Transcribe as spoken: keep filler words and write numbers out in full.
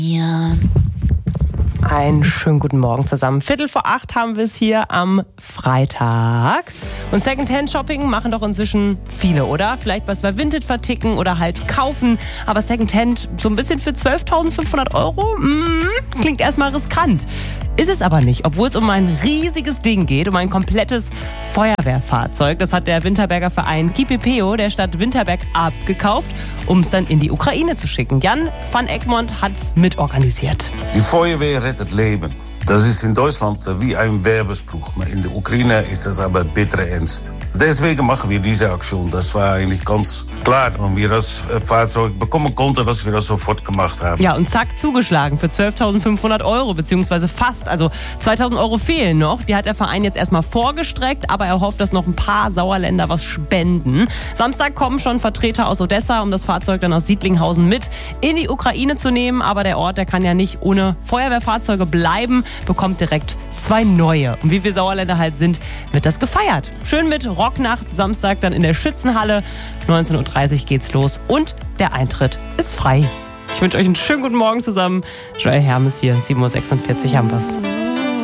Ja. Einen schönen guten Morgen zusammen. Viertel vor acht haben wir es hier am Freitag. Und Secondhand-Shopping machen doch inzwischen viele, oder? Vielleicht was bei Vinted verticken oder halt kaufen. Aber Secondhand so ein bisschen für zwölftausendfünfhundert Euro? Mm, klingt erstmal riskant. Ist es aber nicht, obwohl es um ein riesiges Ding geht, um ein komplettes Feuerwehrfahrzeug. Das hat der Winterberger Verein Kipipeo der Stadt Winterberg abgekauft, um es dann in die Ukraine zu schicken. Jan van Egmond hat es mitorganisiert. Die Feuerwehr rettet Leben. Das ist in Deutschland wie ein Werbespruch. In der Ukraine ist das aber bittere Ernst. Deswegen machen wir diese Aktion. Das war eigentlich ganz klar. Und wir das Fahrzeug bekommen konnten, dass wir das sofort gemacht haben. Ja, und zack, zugeschlagen für zwölftausendfünfhundert Euro, beziehungsweise fast. Also zweitausend Euro fehlen noch. Die hat der Verein jetzt erstmal vorgestreckt, aber er hofft, dass noch ein paar Sauerländer was spenden. Samstag kommen schon Vertreter aus Odessa, um das Fahrzeug dann aus Siedlinghausen mit in die Ukraine zu nehmen. Aber der Ort, der kann ja nicht ohne Feuerwehrfahrzeuge bleiben, bekommt direkt zwei neue. Und wie wir Sauerländer halt sind, wird das gefeiert. Schön mit Rocknacht, Samstag dann in der Schützenhalle. neunzehn Uhr dreißig geht's los und der Eintritt ist frei. Ich wünsche euch einen schönen guten Morgen zusammen. Joel Hermes hier, sieben Uhr sechsundvierzig haben wir's.